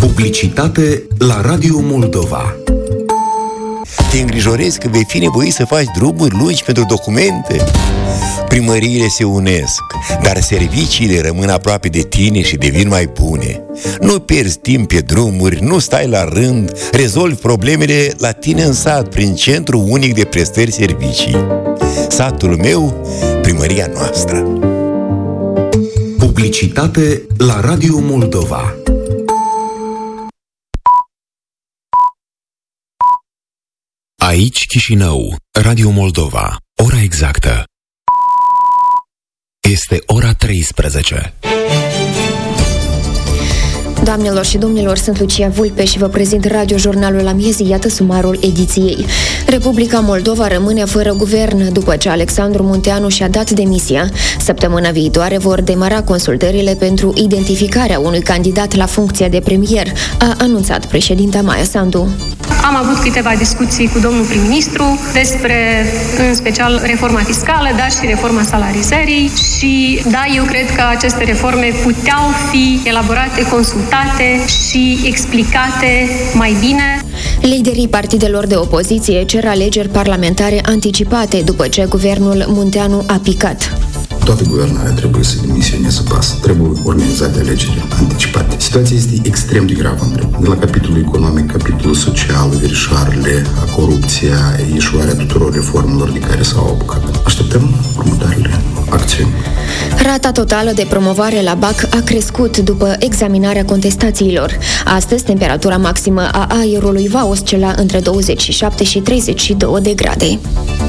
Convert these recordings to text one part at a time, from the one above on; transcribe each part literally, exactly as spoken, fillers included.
Publicitate la Radio Moldova. Te îngrijorezi că vei fi nevoit să faci drumuri lungi pentru documente? Primăriile se unesc, dar serviciile rămân aproape de tine și devin mai bune. Nu pierzi timp pe drumuri, nu stai la rând, rezolvi problemele la tine în sat, prin Centru Unic de Prestări Servicii. Satul meu, primăria noastră. Publicitate la Radio Moldova. Aici Chișinău, Radio Moldova. Ora exactă este ora treisprezece. Doamnelor și domnilor, sunt Lucia Vulpe și vă prezint radiojurnalul la miezii, iată sumarul ediției. Republica Moldova rămâne fără guvern după ce Alexandru Munteanu și-a dat demisia. Săptămâna viitoare vor demara consultările pentru identificarea unui candidat la funcția de premier, a anunțat președinta Maia Sandu. Am avut câteva discuții cu domnul prim-ministru despre, în special, reforma fiscală, dar și reforma salarizării și, da, eu cred că aceste reforme puteau fi elaborate, consultate și explicate mai bine. Liderii partidelor de opoziție cer alegeri parlamentare anticipate după ce guvernul Munteanu a picat. Toată guvernarea trebuie să demisioneze pas. Trebuie organizate alegeri anticipate. Situația este extrem de gravă, de la capitolul economic, capitolul social, verișoarele, corupția, ieșuarea tuturor reformelor de care s-au apucat. Așteptăm următoarele acțiuni. Rata totală de promovare la B A C a crescut după examinarea contestațiilor. Astăzi, temperatura maximă a aerului va oscila între douăzeci și șapte și treizeci și două de grade.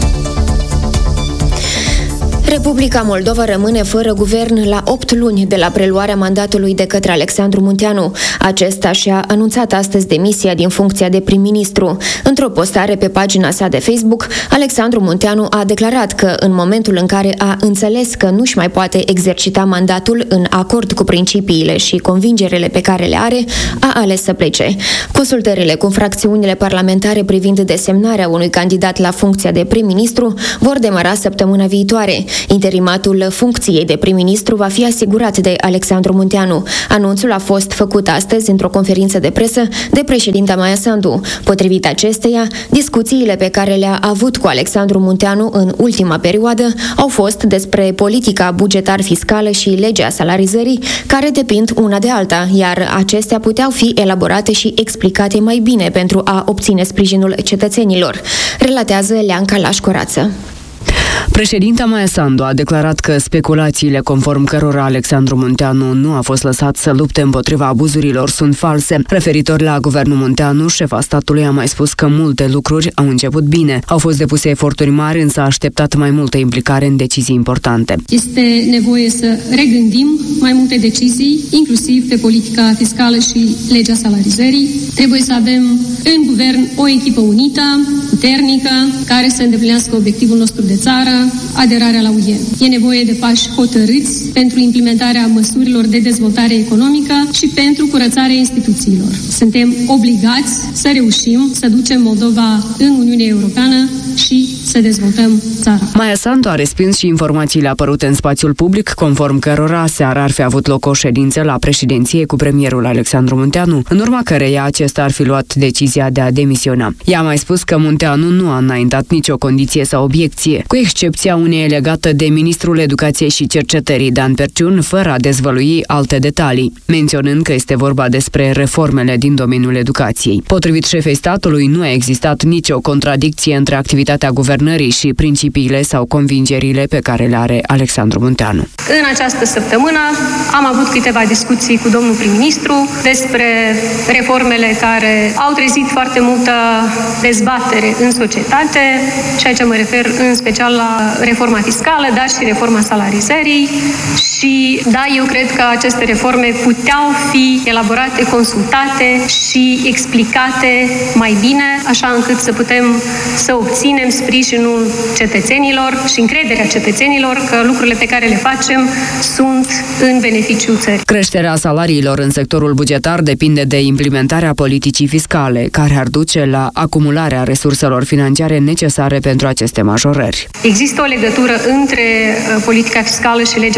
Republica Moldova rămâne fără guvern la opt luni de la preluarea mandatului de către Alexandru Munteanu. Acesta și-a anunțat astăzi demisia din funcția de prim-ministru. Într-o postare pe pagina sa de Facebook, Alexandru Munteanu a declarat că în momentul în care a înțeles că nu-și mai poate exercita mandatul în acord cu principiile și convingerile pe care le are, a ales să plece. Consultările cu fracțiunile parlamentare privind desemnarea unui candidat la funcția de prim-ministru vor demara săptămâna viitoare. Interimatul funcției de prim-ministru va fi asigurat de Alexandru Munteanu. Anunțul a fost făcut astăzi într-o conferință de presă de președinta Maia Sandu. Potrivit acesteia, discuțiile pe care le-a avut cu Alexandru Munteanu în ultima perioadă au fost despre politica bugetar-fiscală și legea salarizării, care depind una de alta, iar acestea puteau fi elaborate și explicate mai bine pentru a obține sprijinul cetățenilor, relatează Leanca Lașcorață. Președinta Maia Sandu a declarat că speculațiile conform cărora Alexandru Munteanu nu a fost lăsat să lupte împotriva abuzurilor sunt false. Referitor la guvernul Munteanu, șefa statului a mai spus că multe lucruri au început bine. Au fost depuse eforturi mari, însă a așteptat mai multă implicare în decizii importante. Este nevoie să regândim mai multe decizii, inclusiv pe politica fiscală și legea salarizării. Trebuie să avem în guvern o echipă unită, puternică, care să îndeplinească obiectivul nostru de țară, aderarea la U E. E nevoie de pași hotărâți pentru implementarea măsurilor de dezvoltare economică și pentru curățarea instituțiilor. Suntem obligați să reușim să ducem Moldova în Uniunea Europeană și să dezvoltăm țara. Maia Sandu a respins și informațiile apărute în spațiul public, conform cărora seara ar fi avut loc o ședință la președinție cu premierul Alexandru Munteanu, în urma căreia acesta ar fi luat decizia de a demisiona. Ea a mai spus că Munteanu nu a înaintat nicio condiție sau obiecție, cu excepția uneia legată de ministrul Educației și Cercetării, Dan Perciun, fără a dezvălui alte detalii, menționând că este vorba despre reformele din domeniul educației. Potrivit șefei statului, nu a existat nicio contradicție între activitatea guvernării și principiile sau convingerile pe care le are Alexandru Munteanu. În această săptămână am avut câteva discuții cu domnul prim-ministru despre reformele care au trezit foarte multă dezbatere în societate, ceea ce mă refer în special la reforma fiscală, dar și reforma salarizării. Și da, eu cred că aceste reforme puteau fi elaborate, consultate și explicate mai bine, așa încât să putem să obținem sprijinul cetățenilor și încrederea cetățenilor că lucrurile pe care le facem sunt în beneficiul țării. Creșterea salariilor în sectorul bugetar depinde de implementarea politicii fiscale, care ar duce la acumularea resurselor financiare necesare pentru aceste majorări. Există o legătură între politica fiscală și legea salarizării.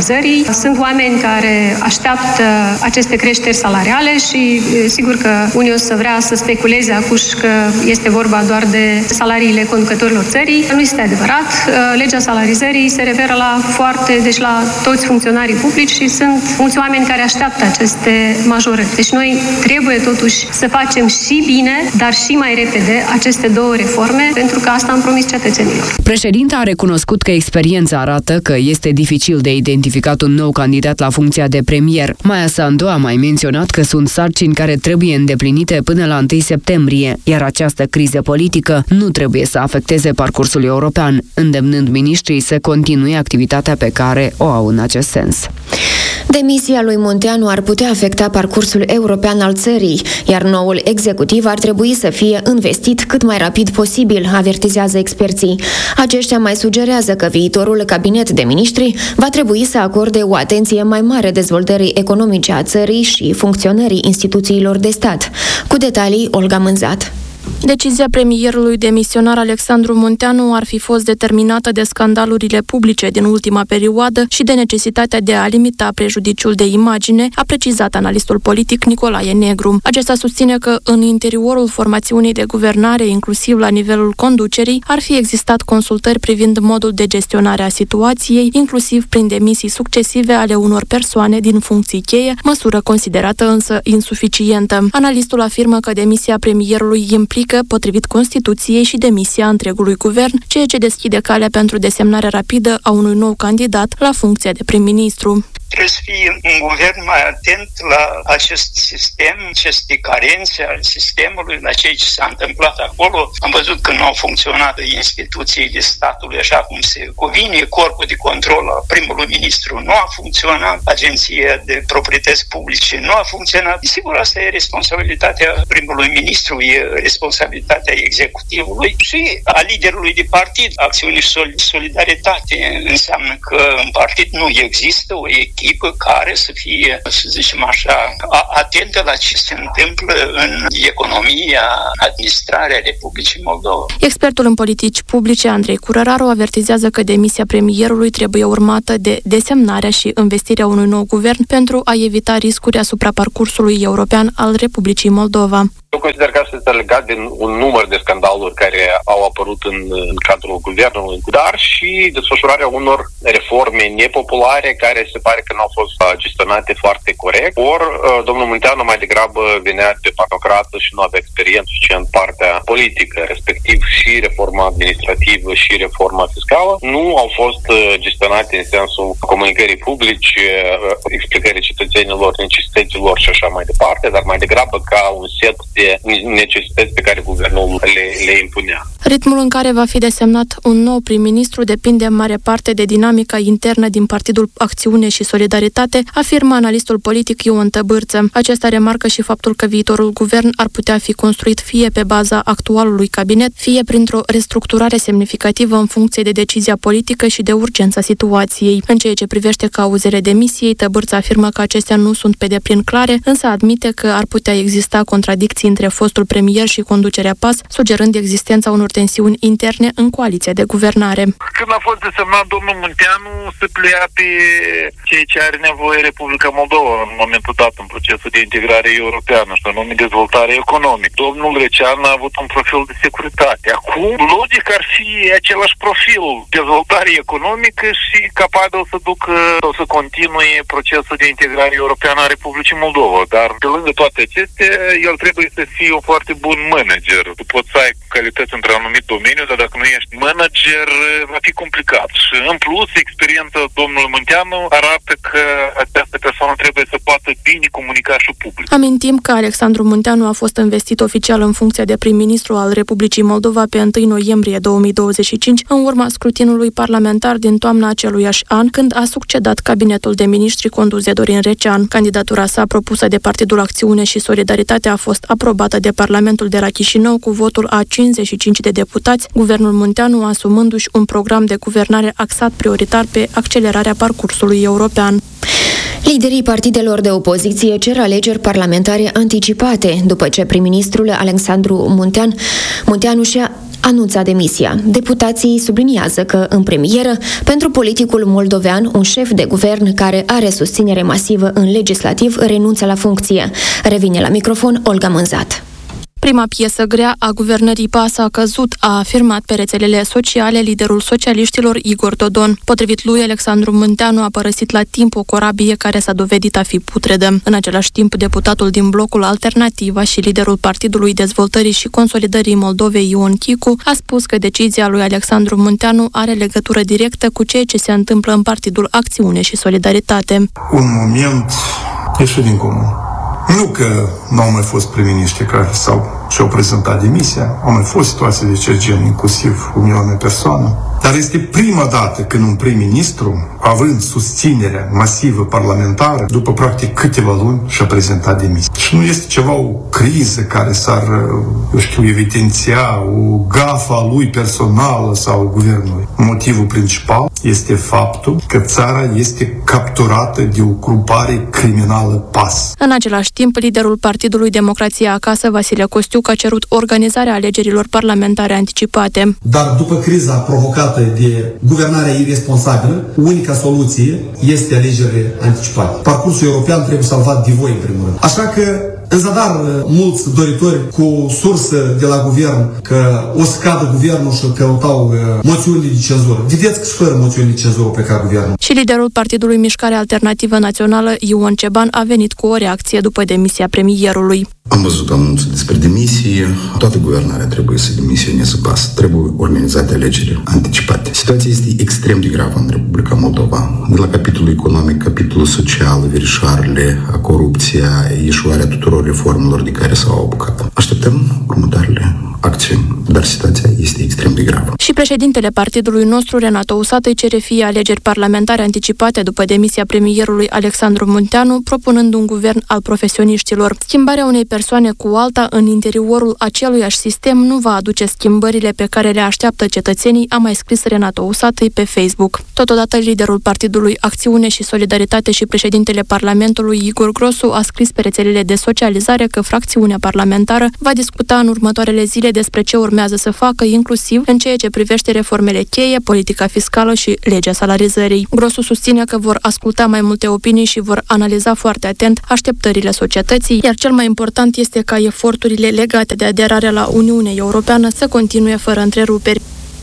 salarizării. Sunt oameni care așteaptă aceste creșteri salariale și sigur că unii o să vrea să speculeze acuși că este vorba doar de salariile conducătorilor țării. Nu este adevărat. Legea salarizării se referă la foarte, deci la toți funcționarii publici și sunt mulți oameni care așteaptă aceste majorări. Deci noi trebuie totuși să facem și bine, dar și mai repede aceste două reforme, pentru că asta am promis cetățenilor. Președinta a recunoscut că experiența arată că este dificil de identificat un nou candidat la funcția de premier. Maia Sandu a mai menționat că sunt sarcini care trebuie îndeplinite până la întâi septembrie, iar această criză politică nu trebuie să afecteze parcursul european, îndemnând miniștrii să continue activitatea pe care o au în acest sens. Demisia lui Munteanu ar putea afecta parcursul european al țării, iar noul executiv ar trebui să fie investit cât mai rapid posibil, avertizează experții. Aceștia mai sugerează că viitorul cabinet de miniștri va trebui să acorde o atenție mai mare dezvoltării economice a țării și funcționării instituțiilor de stat. Cu detalii, Olga Mânzat. Decizia premierului demisionar Alexandru Munteanu ar fi fost determinată de scandalurile publice din ultima perioadă și de necesitatea de a limita prejudiciul de imagine, a precizat analistul politic Nicolae Negru. Acesta susține că în interiorul formațiunii de guvernare, inclusiv la nivelul conducerii, ar fi existat consultări privind modul de gestionare a situației, inclusiv prin demisii succesive ale unor persoane din funcții cheie, măsură considerată însă insuficientă. Analistul afirmă că demisia premierului implică, potrivit Constituției, și demisia întregului guvern, ceea ce deschide calea pentru desemnarea rapidă a unui nou candidat la funcția de prim-ministru. Trebuie să fie un guvern mai atent la acest sistem, aceste carențe al sistemului, la ceea ce s-a întâmplat acolo. Am văzut că nu au funcționat instituțiile statului așa cum se cuvine, corpul de control al primului ministru nu a funcționat, agenția de proprietăți publice nu a funcționat. Sigur, asta e responsabilitatea primului ministru, e responsabilitatea executivului și a liderului de partid. Acțiune și solidaritate înseamnă că în partid nu există o echipă care să fie, să zicem așa, atentă la ce se întâmplă în economia, administrarea Republicii Moldova. Expertul în politici publice Andrei Curăraru avertizează că demisia premierului trebuie urmată de desemnarea și investirea unui nou guvern pentru a evita riscuri asupra parcursului european al Republicii Moldova. Eu consider că asta este legat de un număr de scandaluri care au apărut în, în cadrul guvernului, dar și desfășurarea unor reforme nepopulare care se pare că nu au fost gestionate foarte corect. Ori domnul Munteanu mai degrabă venea pe partocrată și nu avea experiență suficient partea politică, respectiv și reforma administrativă și reforma fiscală, nu au fost gestionate în sensul comunicării publice, explicării cetățenilor, necesităților și așa mai departe, dar mai degrabă ca un set de necesități pe care guvernul le, le impunea. Ritmul în care va fi desemnat un nou prim-ministru depinde în mare parte de dinamica internă din Partidul Acțiune și Solidaritate, afirmă analistul politic Ioan Tăbârță. Acesta remarcă și faptul că viitorul guvern ar putea fi construit fie pe baza actualului cabinet, fie printr-o restructurare semnificativă în funcție de decizia politică și de urgența situației. În ceea ce privește cauzele demisiei, Tăbârță afirmă că acestea nu sunt pe deplin clare, însă admite că ar putea exista contradicții între fostul premier și conducerea P A S, sugerând existența unor tensiuni interne în coaliția de guvernare. Când a fost desemnat domnul Munteanu, se plea pe ceea ce are nevoie Republica Moldova în momentul dat în procesul de integrare europeană, și anume dezvoltare economică. Domnul Recean a avut un profil de securitate. Acum, logic ar fi același profil, dezvoltare economică și capabil să ducă sau să continue procesul de integrare europeană a Republicii Moldova. Dar pe lângă toate acestea, el trebuie să fii un foarte bun manager. Tu poți să ai calități într-un anumit domeniu, dar dacă nu ești manager, va fi complicat. Și în plus, experiența domnului Munteanu arată că această persoană trebuie să poată bine comunica și public. Amintim că Alexandru Munteanu a fost investit oficial în funcția de prim-ministru al Republicii Moldova pe întâi noiembrie două mii douăzeci și cinci, în urma scrutinului parlamentar din toamna aceluiași an, când a succedat cabinetul de miniștri condus de Dorin Recean. Candidatura sa propusă de Partidul Acțiune și Solidaritate a fost aprobată de Parlamentul de la Chișinău cu votul a cincizeci și cinci de deputați, guvernul Munteanu asumându-și un program de guvernare axat prioritar pe accelerarea parcursului european. Liderii partidelor de opoziție cer alegeri parlamentare anticipate, după ce prim-ministrul Alexandru Muntean, Munteanu și-a anunța demisia. Deputații subliniază că, în premieră, pentru politicul moldovean, un șef de guvern care are susținere masivă în legislativ renunță la funcție. Revine la microfon Olga Mânzat. Prima piesă grea a guvernării PAS a căzut, a afirmat pe rețelele sociale liderul socialiștilor Igor Dodon. Potrivit lui, Alexandru Munteanu a părăsit la timp o corabie care s-a dovedit a fi putredă. În același timp, deputatul din blocul Alternativa și liderul Partidului Dezvoltării și Consolidării Moldovei, Ion Chicu, a spus că decizia lui Alexandru Munteanu are legătură directă cu ceea ce se întâmplă în Partidul Acțiune și Solidaritate. Un moment ieșit din comun. Nu că nu au mai fost prim-miniștri care s-au, și-au prezentat demisia, au mai fost situații de acest gen, inclusiv cu mine persoană, dar este prima dată când un prim-ministru, având susținerea masivă parlamentară, după practic câteva luni și-a prezentat demisia. Și nu este ceva, o criză care s-ar, eu știu, evidenția, o gafă a lui personală sau guvernului. Motivul principal este faptul că țara este capturată de o grupare criminală PAS. În același timp, liderul Partidului Democrația Acasă, Vasile Costiuc, a cerut organizarea alegerilor parlamentare anticipate. Dar după criza provocată de guvernarea irresponsabilă, unica soluție este alegerile anticipate. Parcursul european trebuie salvat de voi, în primul rând. Așa că, în zadar, mulți doritori cu sursă de la guvern că o să cadă guvernul și căutau moțiuni de cenzură. Vedeți că și fără moțiuni de cenzură pe care guvernul. Și liderul Partidului Mișcare Alternativă Națională, Ion Ceban, a venit cu o reacție după demisia premierului. Am văzut anunțul despre demisie. Toată guvernarea trebuie să demisioneze PAS. Trebuie organizate alegeri anticipate. Situația este extrem de gravă în Republica Moldova. De la capitolul economic, capitolul social, verișoarele, corupția, ieșuarea tuturor reformelor de care s-au apucat. Așteptăm următoarele acțiuni, dar situația este extrem de gravă. Și președintele partidului nostru, Renato Usat, îi cere fie alegeri parlamentare anticipate după demisia premierului Alexandru Munteanu, propunând un guvern al profesioniștilor. Schimbarea unei persoane cu alta în interiorul aceluiași sistem nu va aduce schimbările pe care le așteaptă cetățenii, a mai scris Renato Usat pe Facebook. Totodată, liderul Partidului Acțiune și Solidaritate și președintele Parlamentului, Igor Grosu, a scris pe rețelele de socializare că fracțiunea parlamentară va discuta în următoarele zile despre ce urmează să facă, inclusiv în ceea ce privește reformele cheie, politica fiscală și legea salarizării. Grosu susține că vor asculta mai multe opinii și vor analiza foarte atent așteptările societății, iar cel mai important este ca eforturile legate de aderarea la Uniunea Europeană să continue fără întreruperi.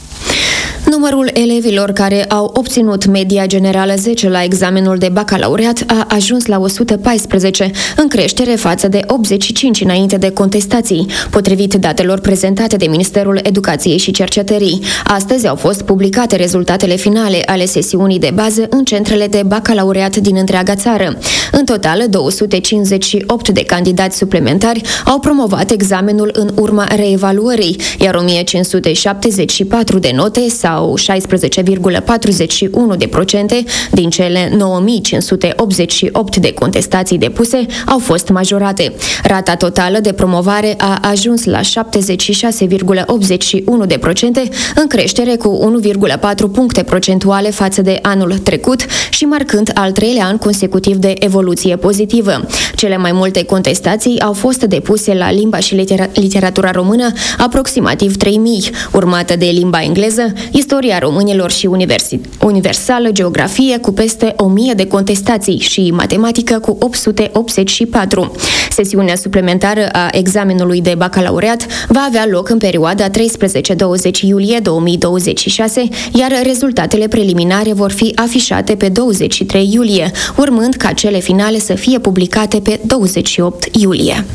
Numărul elevilor care au obținut media generală zece la examenul de bacalaureat a ajuns la o sută paisprezece, în creștere față de optzeci și cinci înainte de contestații, potrivit datelor prezentate de Ministerul Educației și Cercetării. Astăzi au fost publicate rezultatele finale ale sesiunii de bază în centrele de bacalaureat din întreaga țară. În total, două sute cincizeci și opt de candidați suplimentari au promovat examenul în urma reevaluării, iar o mie cinci sute șaptezeci și patru de note sau șaisprezece virgulă patruzeci și unu de procente din cele nouă mii cinci sute optzeci și opt de contestații depuse au fost majorate. Rata totală de promovare a ajuns la șaptezeci și șase virgulă optzeci și unu de procente, în creștere cu unu virgulă patru puncte procentuale față de anul trecut și marcând al treilea an consecutiv de evoluție pozitivă. Cele mai multe contestații au fost depuse la limba și litera- literatura română, aproximativ trei mii, urmată de limba engleză, istoria românilor și universi- universală, geografie cu peste o mie de contestații și matematică cu opt sute optzeci și patru. Sesiunea suplimentară a examenului de bacalaureat va avea loc în perioada treisprezece douăzeci iulie două mii douăzeci și șase, iar rezultatele preliminare vor fi afișate pe douăzeci și trei iulie, urmând ca cele finale să fie publicate pe douăzeci și opt iulie.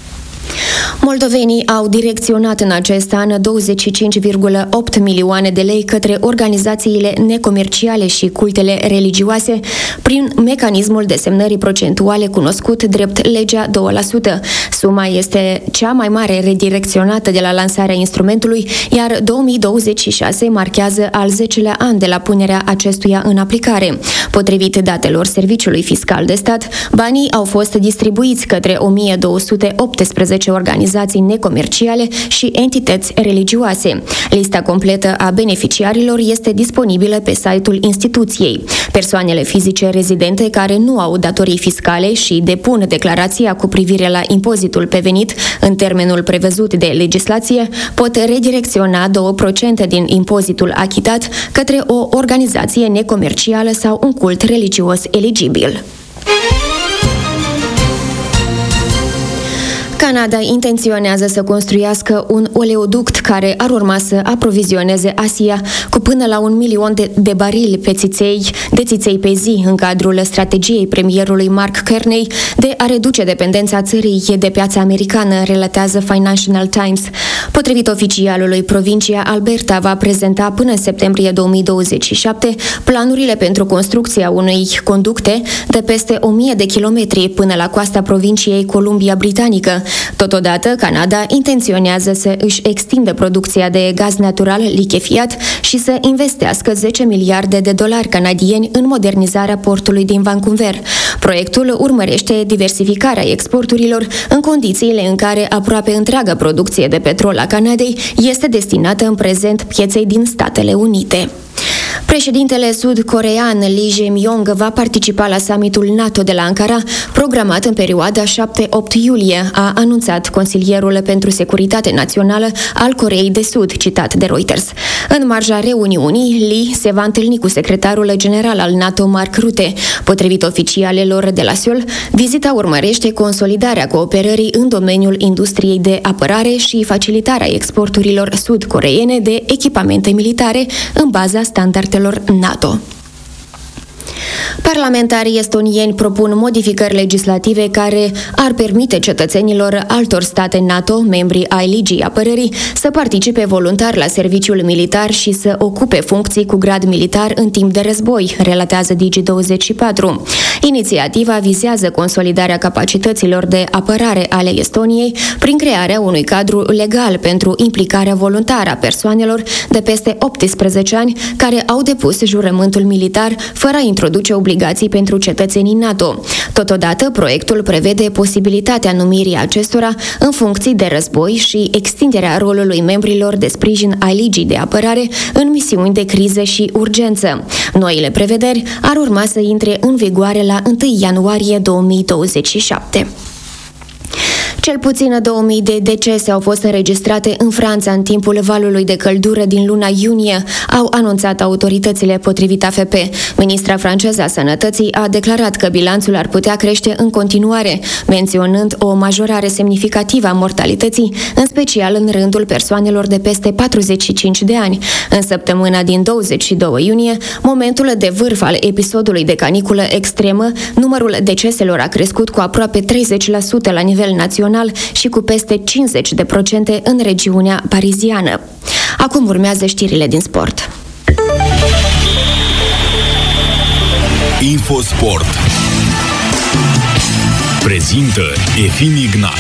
Moldovenii au direcționat în acest an douăzeci și cinci virgulă opt milioane de lei către organizațiile necomerciale și cultele religioase prin mecanismul de semnări procentuale cunoscut drept legea doi la sută. Suma este cea mai mare redirecționată de la lansarea instrumentului, iar două mii douăzeci și șase marchează al zecelea an de la punerea acestuia în aplicare. Potrivit datelor Serviciului Fiscal de Stat, banii au fost distribuiți către o mie două sute optsprezece organizații necomerciale și entități religioase. Lista completă a beneficiarilor este disponibilă pe site-ul instituției. Persoanele fizice rezidente care nu au datorii fiscale și depun declarația cu privire la impozitul impozitul pe venit în termenul prevăzut de legislație, pot redirecționa două la sută din impozitul achitat către o organizație necomercială sau un cult religios eligibil. Canada intenționează să construiască un oleoduct care ar urma să aprovizioneze Asia cu până la un milion de, de barili pe țiței, de țiței pe zi în cadrul strategiei premierului Mark Carney de a reduce dependența țării de piața americană, relatează Financial Times. Potrivit oficialului, provincia Alberta va prezenta până în septembrie două mii douăzeci și șapte planurile pentru construcția unei conducte de peste o mie de kilometri până la coasta provinciei Columbia Britanică. Totodată, Canada intenționează să își extindă producția de gaz natural lichefiat și să investească zece miliarde de dolari canadieni în modernizarea portului din Vancouver. Proiectul urmărește diversificarea exporturilor în condițiile în care aproape întreaga producție de petrol a Canadei este destinată în prezent pieței din Statele Unite. Președintele sud-coreean Lee Jae-myung va participa la summitul NATO de la Ankara, programat în perioada șapte opt iulie, a anunțat consilierul pentru securitate națională al Coreei de Sud, citat de Reuters. În marja reuniunii, Lee se va întâlni cu secretarul general al NATO, Mark Rutte. Potrivit oficialelor de la Seoul, vizita urmărește consolidarea cooperării în domeniul industriei de apărare și facilitarea exporturilor sud-coreene de echipamente militare în baza standardelor NATO. Parlamentarii estonieni propun modificări legislative care ar permite cetățenilor altor state NATO, membri ai Ligii Apărării, să participe voluntar la serviciul militar și să ocupe funcții cu grad militar în timp de război, relatează Digi douăzeci și patru. Inițiativa vizează consolidarea capacităților de apărare ale Estoniei prin crearea unui cadru legal pentru implicarea voluntară a persoanelor de peste optsprezece ani care au depus jurământul militar fără a introduce obligații pentru cetățenii NATO. Totodată, proiectul prevede posibilitatea numirii acestora în funcții de război și extinderea rolului membrilor de sprijin ai Ligii de Apărare în misiuni de criză și urgență. Noile prevederi ar urma să intre în vigoare la întâi ianuarie două mii douăzeci și șapte. Cel puțin două mii de decese au fost înregistrate în Franța în timpul valului de căldură din luna iunie, au anunțat autoritățile, potrivit A F P. Ministra franceză a Sănătății a declarat că bilanțul ar putea crește în continuare, menționând o majorare semnificativă a mortalității, în special în rândul persoanelor de peste patruzeci și cinci de ani. În săptămâna din douăzeci și doi iunie, momentul de vârf al episodului de caniculă extremă, numărul deceselor a crescut cu aproape treizeci la sută la nivel național și cu peste cincizeci la sută în regiunea pariziană. Acum urmează știrile din sport. Infosport prezintă Efim Ignat.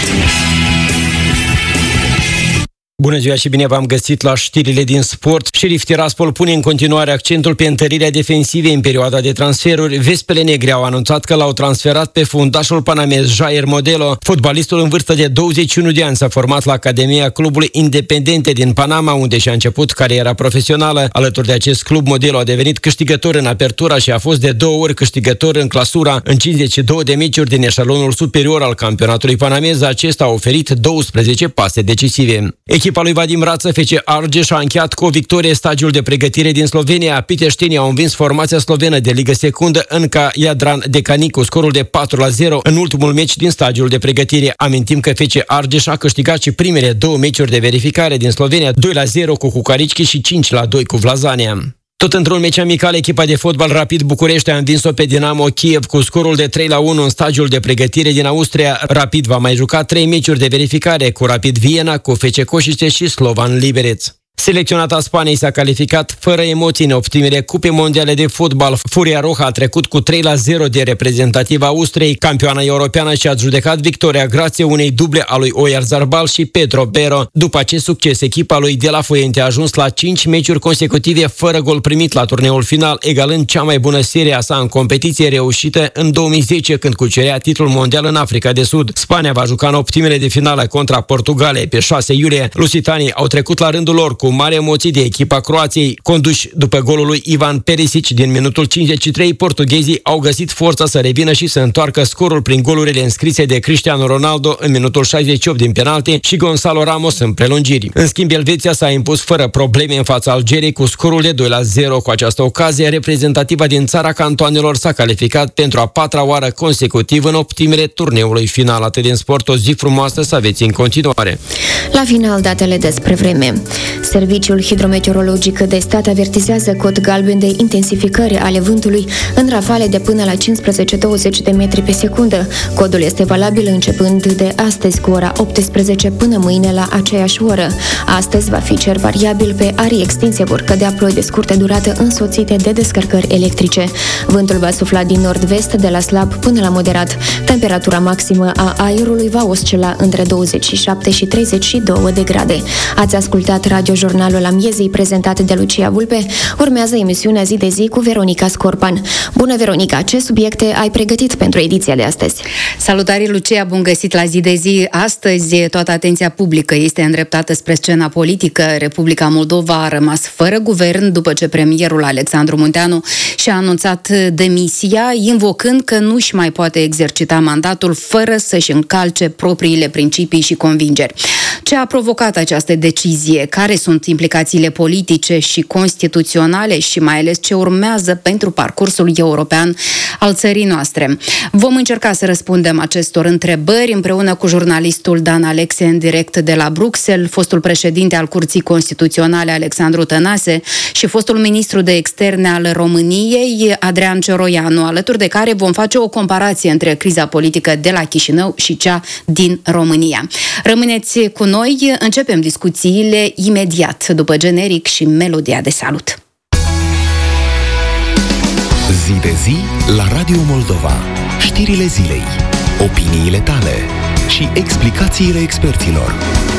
Bună ziua și bine v-am găsit la știrile din sport. Sheriff Tiraspol pune în continuare accentul pe întărirea defensivei în perioada de transferuri. Vespele Negre au anunțat că l-au transferat pe fundașul panamez Jair Modelo. Fotbalistul în vârstă de douăzeci și unu de ani s-a format la Academia Clubului Independente din Panama, unde și-a început cariera profesională. Alături de acest club, Modelo a devenit câștigător în apertura și a fost de două ori câștigător în clasura. În cincizeci și două de meciuri din eșalonul superior al campionatului panamez, acesta a oferit douăsprezece pase decisive. Echipa lui Vadim Rață, F C Argeș, a încheiat cu o victorie stagiul de pregătire din Slovenia. Piteștenii au învins formația slovenă de Ligă Secundă Înca Jadran Decani cu scorul de patru la zero în ultimul meci din stagiul de pregătire. Amintim că F C Argeș a câștigat și primele două meciuri de verificare din Slovenia, doi la zero cu Cucarici și cinci la doi cu Vlazania. Tot într-un meci amical, echipa de fotbal Rapid București a învins-o pe Dinamo Kiev cu scorul de trei la unu în stagiul de pregătire din Austria. Rapid va mai juca trei meciuri de verificare cu Rapid Viena, cu F C Coșice și Slovan Liberec. Selecționata Spaniei s-a calificat fără emoții în optimile cupe mondiale de fotbal. Furia Roja a trecut cu trei la zero de reprezentativa Austriei. Campioana europeană și-a adjudecat victoria grație unei duble a lui Oyarzabal și Pedro Bero. După acest succes, echipa lui De La Fuente a ajuns la cinci meciuri consecutive fără gol primit la turneul final, egalând cea mai bună serie a sa în competiție reușită în două mii zece, când cucerea titlul mondial în Africa de Sud. Spania va juca în optimile de finală contra Portugalei pe șase iulie. Lusitanii au trecut la rândul lor cu cu mari emoții de echipa Croației. Conduși după golul lui Ivan Perisic din minutul cincizeci și trei, portughezii au găsit forța să revină și să întoarcă scorul prin golurile înscrise de Cristiano Ronaldo în minutul șaizeci și opt din penalti și Gonzalo Ramos în prelungiri. În schimb, Elveția s-a impus fără probleme în fața Algeriei cu scorul de doi la zero. Cu această ocazie, reprezentativa din țara cantoanelor s-a calificat pentru a patra oară consecutiv în optimile turneului final. Atât din sport, o zi frumoasă să aveți în continuare. La final, datele despre vreme. Serviciul Hidrometeorologic de Stat avertizează cod galben de intensificare ale vântului în rafale de până la cincisprezece douăzeci de metri pe secundă. Codul este valabil începând de astăzi cu ora optsprezece până mâine la aceeași oră. Astăzi va fi cer variabil, pe arii extinse vor cădea ploi de scurtă durată însoțite de descărcări electrice. Vântul va sufla din nord-vest de la slab până la moderat. Temperatura maximă a aerului va oscila între douăzeci și șapte și treizeci și doi de grade. Ați ascultat radiojurnalul Amiezii prezentat de Lucia Vulpe. Urmează emisiunea Zi de Zi cu Veronica Scorpan. Bună, Veronica! Ce subiecte ai pregătit pentru ediția de astăzi? Salutare, Lucia! Bun găsit la Zi de Zi! Astăzi toată atenția publică este îndreptată spre scena politică. Republica Moldova a rămas fără guvern după ce premierul Alexandru Munteanu și-a anunțat demisia, invocând că nu-și mai poate exercita mandatul fără să-și încalce propriile principii și convingeri. Ce a provocat această decizie? Care sunt implicațiile politice și constituționale și mai ales ce urmează pentru parcursul european al țării noastre? Vom încerca să răspundem acestor întrebări împreună cu jurnalistul Dan Alexe în direct de la Bruxelles, fostul președinte al Curții Constituționale Alexandru Tănase și fostul ministru de externe al României Adrian Cioroianu, alături de care vom face o comparație între criza politică de la Chișinău și cea din România. Rămâneți cu noi, începem discuțiile imediat după generic și melodia de salut. Zi de zi la Radio Moldova. Știrile zilei, opiniile tale și explicațiile experților.